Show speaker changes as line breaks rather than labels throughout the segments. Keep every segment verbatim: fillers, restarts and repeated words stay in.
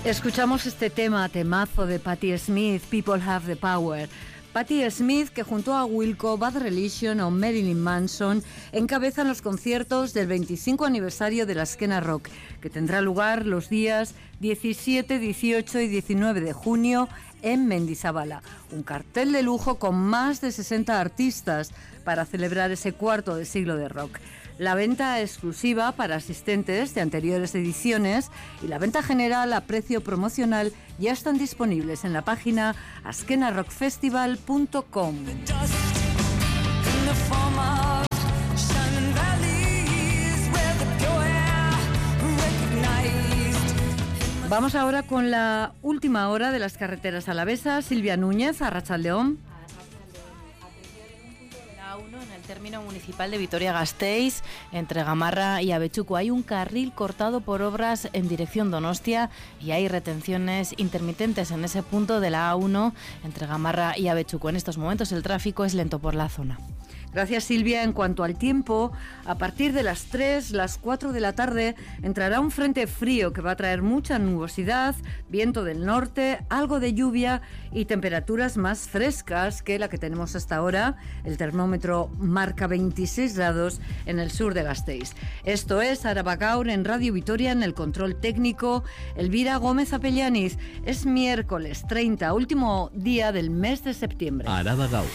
Escuchamos este tema, temazo de Patti Smith, People Have the Power. Patti Smith, que junto a Wilco, Bad Religion o Marilyn Manson encabezan los conciertos del veinticinco aniversario de la Esquena Rock, que tendrá lugar los días diecisiete, dieciocho y diecinueve de junio en Mendizabala. Un cartel de lujo con más de sesenta artistas para celebrar ese cuarto de siglo de rock. La venta exclusiva para asistentes de anteriores ediciones y la venta general a precio promocional ya están disponibles en la página azkena rock festival punto com. Vamos ahora con la última hora de las carreteras alavesas. Silvia Núñez, Arratsaldeon.
En el término municipal de Vitoria-Gasteiz, entre Gamarra y Abetxuko, hay un carril cortado por obras en dirección Donostia y hay retenciones intermitentes en ese punto de la A uno entre Gamarra y Abetxuko. En estos momentos el tráfico es lento por la zona.
Gracias, Silvia. En cuanto al tiempo, a partir de las tres, las cuatro de la tarde entrará un frente frío que va a traer mucha nubosidad, viento del norte, algo de lluvia y temperaturas más frescas que la que tenemos hasta ahora. El termómetro marca veintiséis grados en el sur de Gasteiz. Esto es Araba Gaur en Radio Vitoria, en el control técnico Elvira Gómez Apellaniz. Es miércoles treinta, último día del mes de septiembre.
Araba Gaur.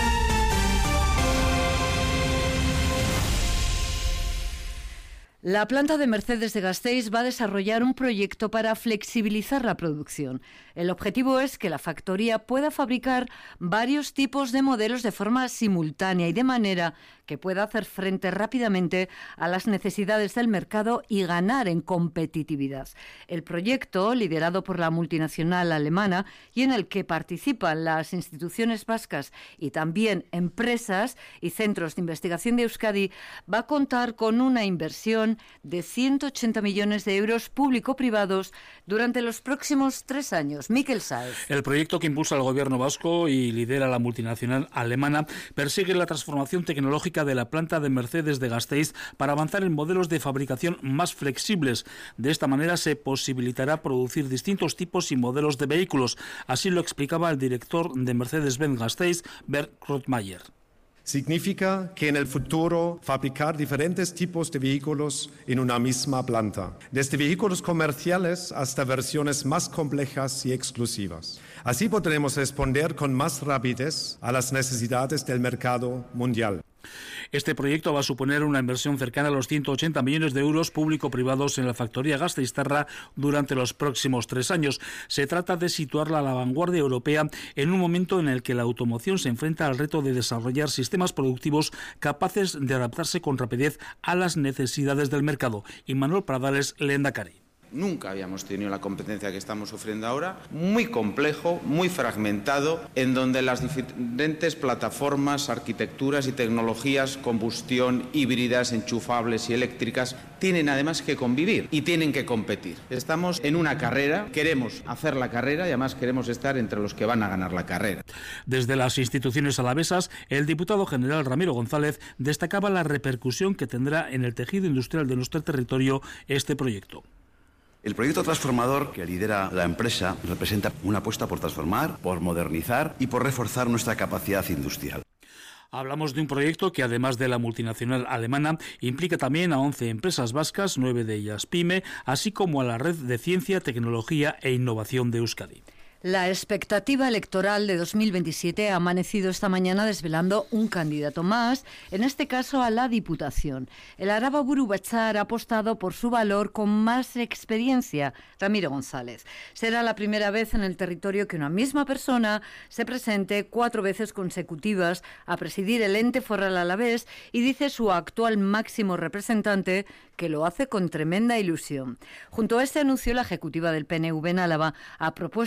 La planta de Mercedes de Gasteiz va a desarrollar un proyecto para flexibilizar la producción. El objetivo es que la factoría pueda fabricar varios tipos de modelos de forma simultánea y de manera que pueda hacer frente rápidamente a las necesidades del mercado y ganar en competitividad. El proyecto, liderado por la multinacional alemana y en el que participan las instituciones vascas y también empresas y centros de investigación de Euskadi, va a contar con una inversión de ciento ochenta millones de euros público-privados durante los próximos tres años. Miquel Sáez.
El proyecto que impulsa el gobierno vasco y lidera la multinacional alemana persigue la transformación tecnológica de la planta de Mercedes de Gasteiz para avanzar en modelos de fabricación más flexibles. De esta manera se posibilitará producir distintos tipos y modelos de vehículos. Así lo explicaba el director de Mercedes-Benz Gasteiz, Bert Krotmayer.
Significa que en el futuro fabricar diferentes tipos de vehículos en una misma planta, desde vehículos comerciales hasta versiones más complejas y exclusivas. Así podremos responder con más rapidez a las necesidades del mercado mundial.
Este proyecto va a suponer una inversión cercana a los ciento ochenta millones de euros público-privados en la factoría gasteiztarra durante los próximos tres años. Se trata de situarla a la vanguardia europea en un momento en el que la automoción se enfrenta al reto de desarrollar sistemas productivos capaces de adaptarse con rapidez a las necesidades del mercado. Imanol Pradales, Lehendakari.
Nunca habíamos tenido la competencia que estamos sufriendo ahora, muy complejo, muy fragmentado, en donde las diferentes plataformas, arquitecturas y tecnologías, combustión, híbridas, enchufables y eléctricas, tienen además que convivir y tienen que competir. Estamos en una carrera, queremos hacer la carrera y además queremos estar entre los que van a ganar la carrera.
Desde las instituciones alavesas, el diputado general Ramiro González destacaba la repercusión que tendrá en el tejido industrial de nuestro territorio este proyecto.
El proyecto transformador que lidera la empresa representa una apuesta por transformar, por modernizar y por reforzar nuestra capacidad industrial.
Hablamos de un proyecto que, además de la multinacional alemana, implica también a once empresas vascas, nueve de ellas PYME, así como a la red de ciencia, tecnología e innovación de Euskadi.
La expectativa electoral de dos mil veintisiete ha amanecido esta mañana desvelando un candidato más, en este caso a la Diputación. El Arababuru Batzar ha apostado por su valor con más experiencia, Ramiro González. Será la primera vez en el territorio que una misma persona se presente cuatro veces consecutivas a presidir el ente foral alavés y dice su actual máximo representante que lo hace con tremenda ilusión. Junto a este anuncio, la ejecutiva del P N V en Álava ha propuesto también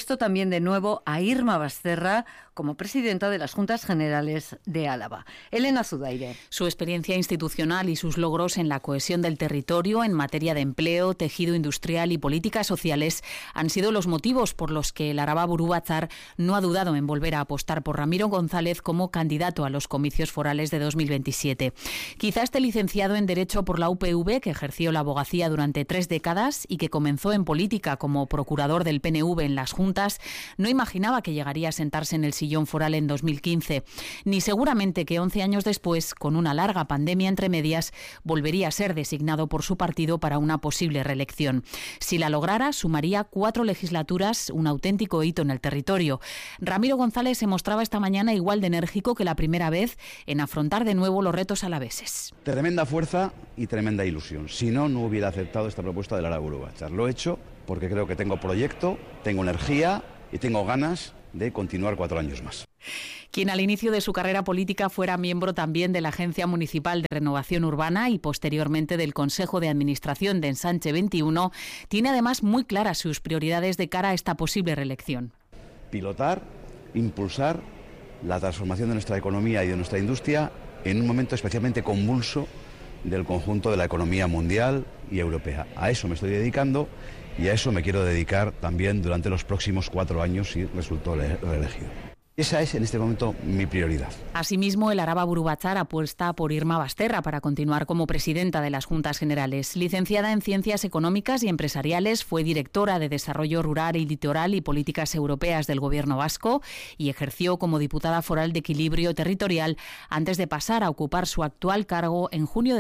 también de nuevo a Irma Basterra como presidenta de las Juntas Generales de Álava. Elena Zudaire.
Su experiencia institucional y sus logros en la cohesión del territorio en materia de empleo, tejido industrial y políticas sociales han sido los motivos por los que el Arababuru Batzar no ha dudado en volver a apostar por Ramiro González como candidato a los comicios forales de dos mil veintisiete. Quizá este licenciado en Derecho por la U P V, que ejerció la abogacía durante tres décadas y que comenzó en política como procurador del P N V en las Juntas, no imaginaba que llegaría a sentarse en el sillón foral en dos mil quince, ni seguramente que once años después, con una larga pandemia entre medias, volvería a ser designado por su partido para una posible reelección. Si la lograra, sumaría cuatro legislaturas, un auténtico hito en el territorio. Ramiro González se mostraba esta mañana igual de enérgico que la primera vez en afrontar de nuevo los retos alaveses.
Tremenda fuerza y tremenda ilusión. Si no, no hubiera aceptado esta propuesta del Arababuru Batzar. Lo he hecho porque creo que tengo proyecto, tengo energía y tengo ganas de continuar cuatro años más.
Quien al inicio de su carrera política fuera miembro también de la Agencia Municipal de Renovación Urbana y posteriormente del Consejo de Administración de Ensanche veintiuno, tiene además muy claras sus prioridades de cara a esta posible reelección.
Pilotar, impulsar la transformación de nuestra economía y de nuestra industria en un momento especialmente convulso del conjunto de la economía mundial y europea. A eso me estoy dedicando y a eso me quiero dedicar también durante los próximos cuatro años si resulto reelegido. Esa es en este momento mi prioridad.
Asimismo, el Arababuru Batzar apuesta por Irma Basterra para continuar como presidenta de las Juntas Generales. Licenciada en Ciencias Económicas y Empresariales, fue directora de Desarrollo Rural y Litoral y Políticas Europeas del Gobierno vasco y ejerció como diputada foral de Equilibrio Territorial antes de pasar a ocupar su actual cargo en junio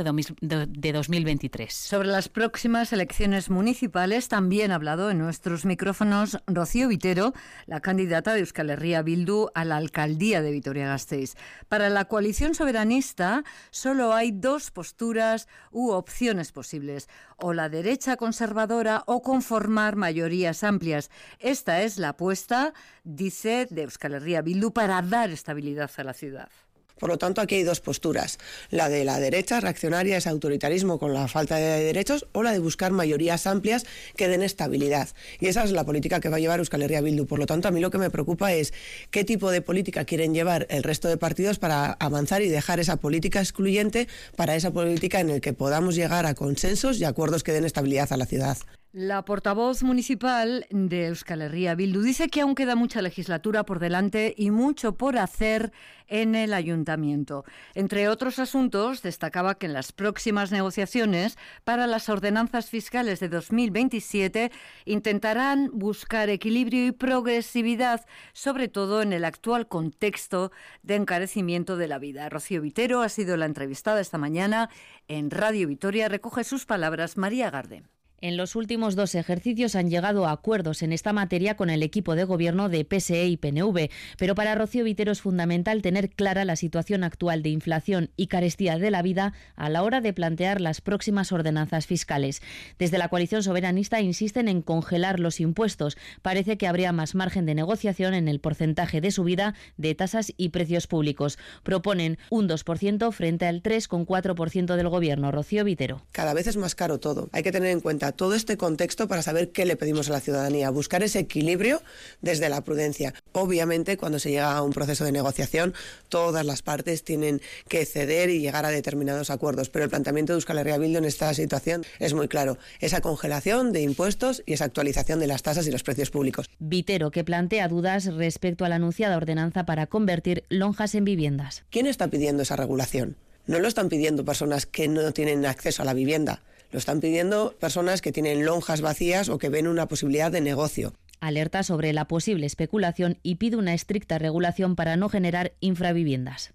de dos mil veintitrés.
Sobre las próximas elecciones municipales también ha hablado en nuestros micrófonos Rocío Vitero, la candidata de Euskal Herria Bildu a la alcaldía de Vitoria-Gasteiz. Para la coalición soberanista solo hay dos posturas u opciones posibles, o la derecha conservadora o conformar mayorías amplias. Esta es la apuesta, dice, de Euskal Herria Bildu para dar estabilidad a la ciudad.
Por lo tanto, aquí hay dos posturas, la de la derecha reaccionaria, ese autoritarismo con la falta de derechos, o la de buscar mayorías amplias que den estabilidad. Y esa es la política que va a llevar Euskal Herria Bildu. Por lo tanto, a mí lo que me preocupa es qué tipo de política quieren llevar el resto de partidos para avanzar y dejar esa política excluyente para esa política en la que podamos llegar a consensos y acuerdos que den estabilidad a la ciudad.
La portavoz municipal de Euskal Herria Bildu dice que aún queda mucha legislatura por delante y mucho por hacer en el ayuntamiento. Entre otros asuntos, destacaba que en las próximas negociaciones para las ordenanzas fiscales de dos mil veintisiete intentarán buscar equilibrio y progresividad, sobre todo en el actual contexto de encarecimiento de la vida. Rocío Vitero ha sido la entrevistada esta mañana en Radio Vitoria. Recoge sus palabras María Garde.
En los últimos dos ejercicios han llegado a acuerdos en esta materia con el equipo de gobierno de P S E y P N V, pero para Rocío Vitero es fundamental tener clara la situación actual de inflación y carestía de la vida a la hora de plantear las próximas ordenanzas fiscales. Desde la coalición soberanista insisten en congelar los impuestos. Parece que habría más margen de negociación en el porcentaje de subida de tasas y precios públicos. Proponen un dos por ciento frente al tres coma cuatro por ciento del gobierno. Rocío Vitero.
Cada vez es más caro todo. Hay que tener en cuenta todo este contexto para saber qué le pedimos a la ciudadanía, buscar ese equilibrio desde la prudencia. Obviamente, cuando se llega a un proceso de negociación, todas las partes tienen que ceder y llegar a determinados acuerdos, pero el planteamiento de Euskal Herria Bildu en esta situación es muy claro, esa congelación de impuestos y esa actualización de las tasas y los precios públicos.
Vitero, que plantea dudas respecto a la anunciada ordenanza para convertir lonjas en viviendas.
¿Quién está pidiendo esa regulación? No lo están pidiendo personas que no tienen acceso a la vivienda. Lo están pidiendo personas que tienen lonjas vacías o que ven una posibilidad de negocio.
Alerta sobre la posible especulación y pide una estricta regulación para no generar infraviviendas.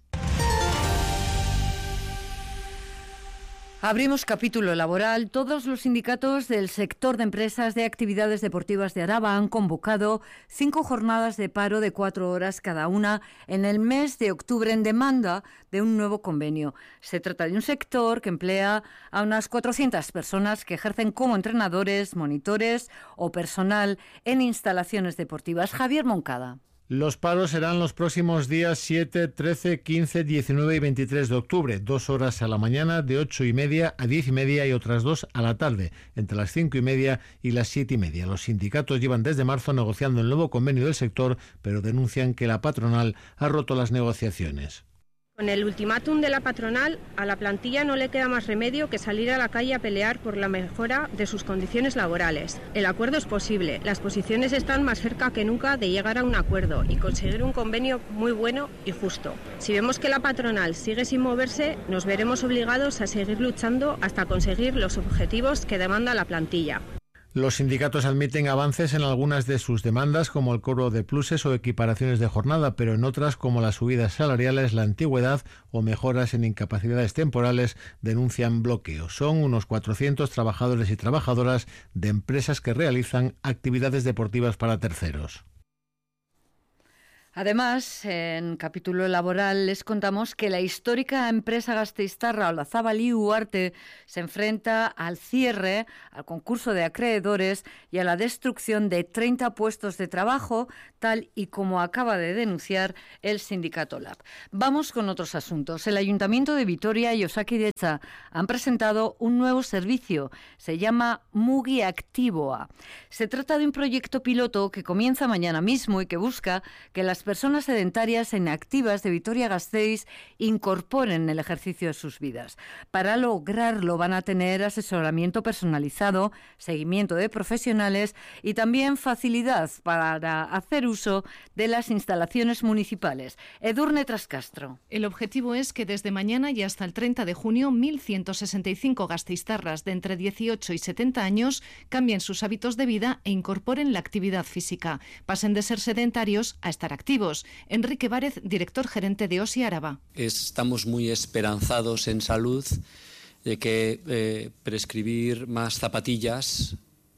Abrimos capítulo laboral. Todos los sindicatos del sector de empresas de actividades deportivas de Araba han convocado cinco jornadas de paro de cuatro horas cada una en el mes de octubre en demanda de un nuevo convenio. Se trata de un sector que emplea a unas cuatrocientas personas que ejercen como entrenadores, monitores o personal en instalaciones deportivas. Javier Moncada.
Los paros serán los próximos días siete, trece, quince, diecinueve y veintitrés de octubre. Dos horas a la mañana, de ocho y media a diez y media y otras dos a la tarde, entre las cinco y media y las siete y media. Los sindicatos llevan desde marzo negociando el nuevo convenio del sector, pero denuncian que la patronal ha roto las negociaciones.
Con el ultimátum de la patronal, a la plantilla no le queda más remedio que salir a la calle a pelear por la mejora de sus condiciones laborales. El acuerdo es posible, las posiciones están más cerca que nunca de llegar a un acuerdo y conseguir un convenio muy bueno y justo. Si vemos que la patronal sigue sin moverse, nos veremos obligados a seguir luchando hasta conseguir los objetivos que demanda la plantilla.
Los sindicatos admiten avances en algunas de sus demandas, como el cobro de pluses o equiparaciones de jornada, pero en otras, como las subidas salariales, la antigüedad o mejoras en incapacidades temporales, denuncian bloqueos. Son unos cuatrocientos trabajadores y trabajadoras de empresas que realizan actividades deportivas para terceros.
Además, en capítulo laboral les contamos que la histórica empresa gasteiztarra Olazábal y Uharte se enfrenta al cierre, al concurso de acreedores y a la destrucción de treinta puestos de trabajo, tal y como acaba de denunciar el sindicato Lab. Vamos con otros asuntos. El Ayuntamiento de Vitoria y Osakidetza han presentado un nuevo servicio. Se llama Mugi Aktiboa. Se trata de un proyecto piloto que comienza mañana mismo y que busca que las personas sedentarias e inactivas de Vitoria-Gasteiz incorporen el ejercicio de sus vidas. Para lograrlo van a tener asesoramiento personalizado, seguimiento de profesionales y también facilidad para hacer uso de las instalaciones municipales. Edurne Trascastro.
El objetivo es que desde mañana y hasta el treinta de junio mil ciento sesenta y cinco gasteiztarras de entre dieciocho y setenta años cambien sus hábitos de vida e incorporen la actividad física. Pasen de ser sedentarios a estar activos. Enrique Várez, director gerente de Osi Araba.
Estamos muy esperanzados en salud de que eh, prescribir más zapatillas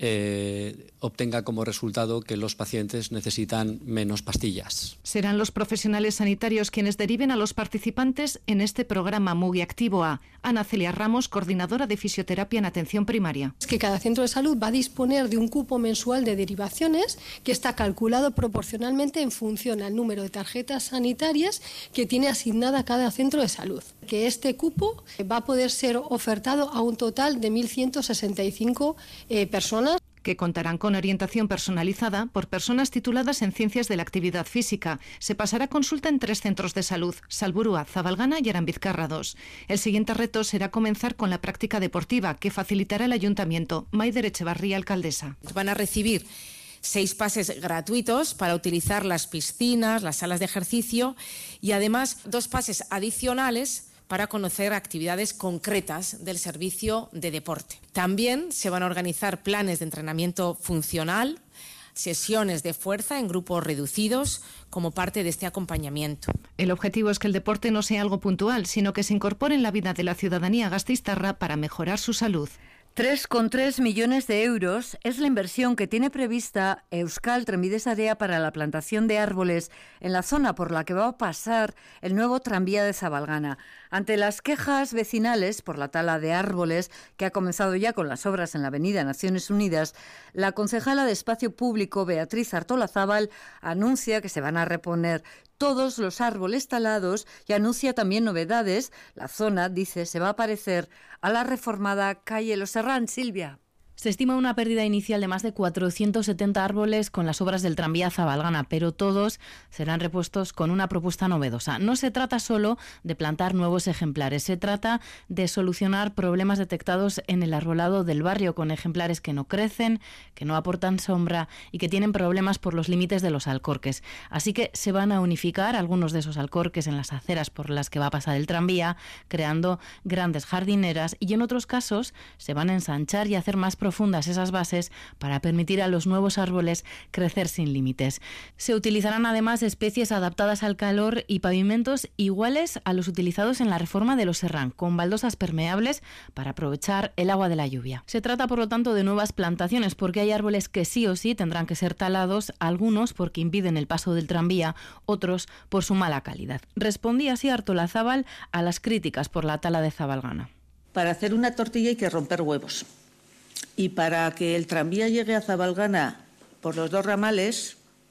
eh, obtenga como resultado que los pacientes necesitan menos pastillas.
Serán los profesionales sanitarios quienes deriven a los participantes en este programa Mugi Aktiboa. Ana Celia Ramos, coordinadora de fisioterapia en atención primaria.
Es que cada centro de salud va a disponer de un cupo mensual de derivaciones que está calculado proporcionalmente en función al número de tarjetas sanitarias que tiene asignada cada centro de salud. Que este cupo va a poder ser ofertado a un total de mil ciento sesenta y cinco eh, personas.
Que contarán con orientación personalizada por personas tituladas en Ciencias de la Actividad Física. Se pasará consulta en tres centros de salud, Salburua, Zabalgana y Arambizkarra dos. El siguiente reto será comenzar con la práctica deportiva, que facilitará el Ayuntamiento. Maider Echevarría, alcaldesa.
Van a recibir seis pases gratuitos para utilizar las piscinas, las salas de ejercicio y además dos pases adicionales para conocer actividades concretas del servicio de deporte. También se van a organizar planes de entrenamiento funcional, sesiones de fuerza en grupos reducidos como parte de este acompañamiento.
El objetivo es que el deporte no sea algo puntual, sino que se incorpore en la vida de la ciudadanía gasteiztarra para mejorar su salud.
tres coma tres millones de euros es la inversión que tiene prevista Euskal Trenbide Sarea para la plantación de árboles en la zona por la que va a pasar el nuevo tranvía de Zabalgana. Ante las quejas vecinales por la tala de árboles, que ha comenzado ya con las obras en la avenida Naciones Unidas, la concejala de Espacio Público, Beatriz Artolazábal, anuncia que se van a reponer todos los árboles talados y anuncia también novedades. La zona, dice, se va a parecer a la reformada calle Los Serrán. Silvia.
Se estima una pérdida inicial de más de cuatrocientos setenta árboles con las obras del tranvía Zabalgana, pero todos serán repuestos con una propuesta novedosa. No se trata solo de plantar nuevos ejemplares, se trata de solucionar problemas detectados en el arbolado del barrio con ejemplares que no crecen, que no aportan sombra y que tienen problemas por los límites de los alcorques. Así que se van a unificar algunos de esos alcorques en las aceras por las que va a pasar el tranvía, creando grandes jardineras, y en otros casos se van a ensanchar y hacer más profundas profundas esas bases para permitir a los nuevos árboles crecer sin límites. Se utilizarán además especies adaptadas al calor y pavimentos iguales a los utilizados en la reforma de Los Serrán, con baldosas permeables para aprovechar el agua de la lluvia. Se trata, por lo tanto, de nuevas plantaciones, porque hay árboles que sí o sí tendrán que ser talados, algunos porque impiden el paso del tranvía, otros por su mala calidad. Respondía así Artolazábal a las críticas por la tala de Zabalgana.
Para hacer una tortilla hay que romper huevos. Y para que el tranvía llegue a Zabalgana por los dos ramales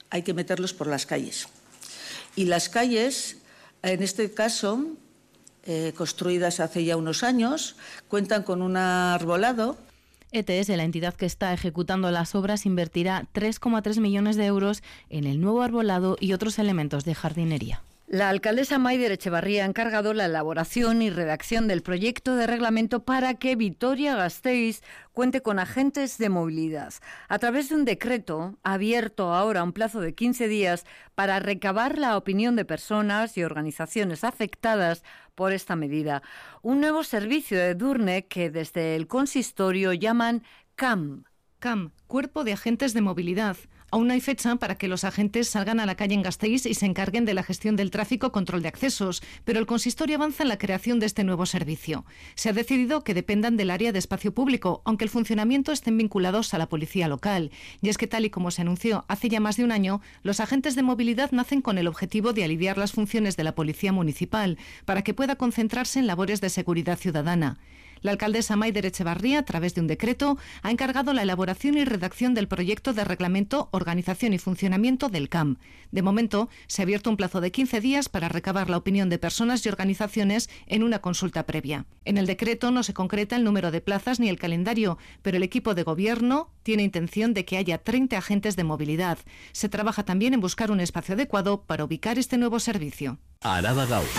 hay que meterlos por las calles. Y las calles, en este caso, eh, construidas hace ya unos años, cuentan con un arbolado.
E T S, la entidad que está ejecutando las obras, invertirá tres coma tres millones de euros en el nuevo arbolado y otros elementos de jardinería.
La alcaldesa Maider Echevarría ha encargado la elaboración y redacción del proyecto de reglamento para que Vitoria-Gasteiz cuente con agentes de movilidad. A través de un decreto, ha abierto ahora un plazo de quince días para recabar la opinión de personas y organizaciones afectadas por esta medida. Un nuevo servicio de Edurne que desde el consistorio llaman C A M.
C A M, Cuerpo de Agentes de Movilidad. Aún no hay fecha para que los agentes salgan a la calle en Gasteiz y se encarguen de la gestión del tráfico, control de accesos, pero el consistorio avanza en la creación de este nuevo servicio. Se ha decidido que dependan del área de espacio público, aunque el funcionamiento estén vinculados a la policía local. Y es que, tal y como se anunció hace ya más de un año, los agentes de movilidad nacen con el objetivo de aliviar las funciones de la policía municipal para que pueda concentrarse en labores de seguridad ciudadana. La alcaldesa Maider Echevarría, a través de un decreto, ha encargado la elaboración y redacción del proyecto de reglamento, organización y funcionamiento del C A M. De momento, se ha abierto un plazo de quince días para recabar la opinión de personas y organizaciones en una consulta previa. En el decreto no se concreta el número de plazas ni el calendario, pero el equipo de gobierno tiene intención de que haya treinta agentes de movilidad. Se trabaja también en buscar un espacio adecuado para ubicar este nuevo servicio.
Araba Gaur.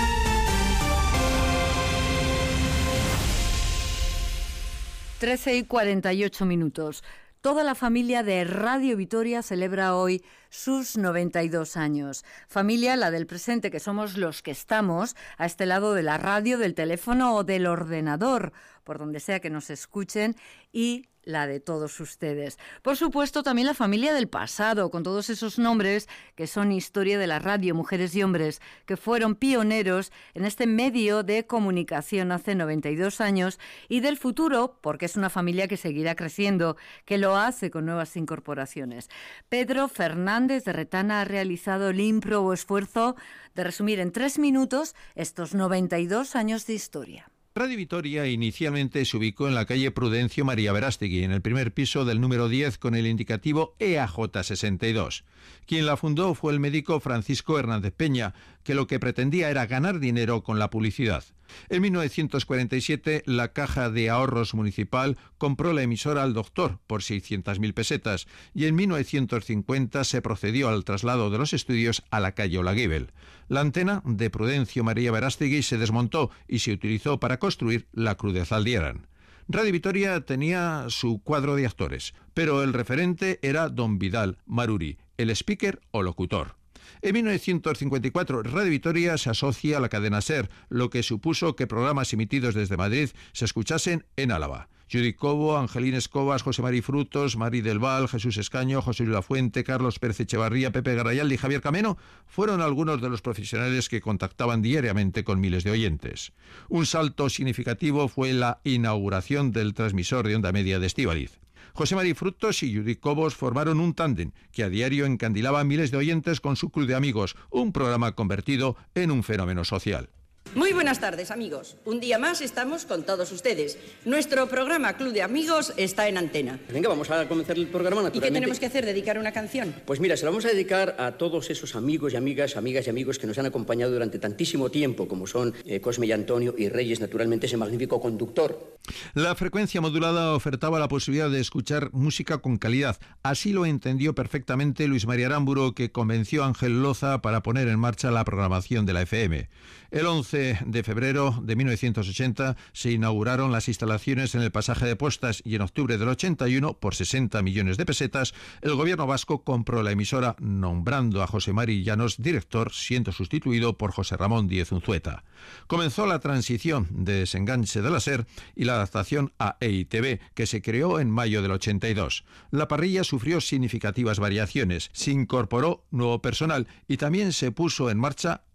trece y cuarenta y ocho minutos. Toda la familia de Radio Vitoria celebra hoy sus noventa y dos años. Familia, la del presente, que somos los que estamos a este lado de la radio, del teléfono o del ordenador, por donde sea que nos escuchen, y la de todos ustedes. Por supuesto, también la familia del pasado, con todos esos nombres que son historia de la radio, mujeres y hombres, que fueron pioneros en este medio de comunicación hace noventa y dos años, y del futuro, porque es una familia que seguirá creciendo, que lo hace con nuevas incorporaciones. Pedro Fernández de Retana ha realizado el ímprobo esfuerzo de resumir en tres minutos estos noventa y dos años de historia.
Radio Vitoria inicialmente se ubicó en la calle Prudencio María Verástegui, en el primer piso del número diez con el indicativo E A J sesenta y dos. Quien la fundó fue el médico Francisco Hernández Peña, que lo que pretendía era ganar dinero con la publicidad. En mil novecientos cuarenta y siete, la Caja de Ahorros Municipal compró la emisora al doctor por seiscientas mil pesetas y en mil novecientos cincuenta se procedió al traslado de los estudios a la calle Olaguibel. La antena de Prudencio María Verástegui se desmontó y se utilizó para construir la Cruz de Zaldieran. Radio Vitoria tenía su cuadro de actores, pero el referente era don Vidal Maruri, el speaker o locutor. En mil novecientos cincuenta y cuatro, Radio Vitoria se asocia a la cadena SER, lo que supuso que programas emitidos desde Madrid se escuchasen en Álava. Judith Cobo, Angelín Escobas, José Mari Frutos, Mari del Val, Jesús Escaño, José Luis Lafuente, Carlos Pérez Echevarría, Pepe Garayalde y Javier Cameno fueron algunos de los profesionales que contactaban diariamente con miles de oyentes. Un salto significativo fue la inauguración del transmisor de onda media de Estíbaliz. José Mari Frutos y Judith Cobos formaron un tándem que a diario encandilaba a miles de oyentes con su club de amigos, un programa convertido en un fenómeno social.
Muy buenas tardes, amigos. Un día más estamos con todos ustedes. Nuestro programa Club de Amigos está en antena.
Venga, vamos a comenzar el programa naturalmente.
¿Y qué tenemos que hacer? ¿Dedicar una canción?
Pues mira, se la vamos a dedicar a todos esos amigos y amigas, amigas y amigos que nos han acompañado durante tantísimo tiempo, como son eh, Cosme y Antonio y Reyes, naturalmente ese magnífico conductor.
La frecuencia modulada ofertaba la posibilidad de escuchar música con calidad. Así lo entendió perfectamente Luis María Aramburu, que convenció a Ángel Loza para poner en marcha la programación de la F M. El once de febrero de mil novecientos ochenta se inauguraron las instalaciones en el pasaje de Postas y en octubre del ochenta y uno, por sesenta millones de pesetas, el gobierno vasco compró la emisora nombrando a José Mari Llanos director, siendo sustituido por José Ramón Díez Unzueta. Comenzó la transición de desenganche de la SER y la adaptación a E I T V, que se creó en mayo del ochenta y dos. La parrilla sufrió significativas variaciones, se incorporó nuevo personal y también se puso en marcha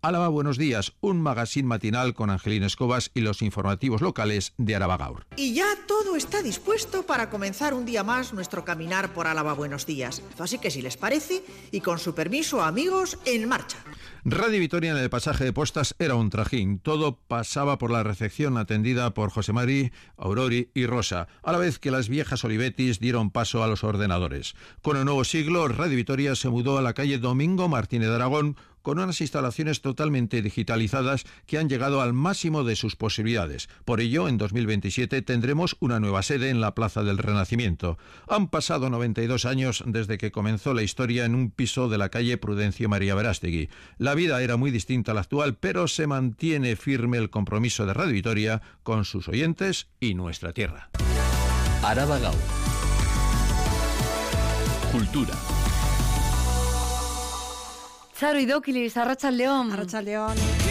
Álava Buenos Días, un magazín matinal con Angelina Escobas y los informativos locales de Araba Gaur.
Y ya todo está dispuesto para comenzar un día más nuestro caminar por Álava Buenos Días. Así que si les parece, y con su permiso, amigos, en marcha.
Radio Vitoria en el pasaje de postas era un trajín. Todo pasaba por la recepción atendida por José Mari, Aurori y Rosa, a la vez que las viejas Olivetis dieron paso a los ordenadores. Con el nuevo siglo, Radio Vitoria se mudó a la calle Domingo Martínez de Aragón, con unas instalaciones totalmente digitalizadas que han llegado al máximo de sus posibilidades. Por ello, en dos mil veintisiete tendremos una nueva sede en la Plaza del Renacimiento. Han pasado noventa y dos años desde que comenzó la historia en un piso de la calle Prudencio María Verástegui. La vida era muy distinta a la actual, pero se mantiene firme el compromiso de Radio Vitoria con sus oyentes y nuestra tierra.
Araba Gaur. Cultura.
Charo y Doquilis, Arratsaldeon.
Arratsaldeon.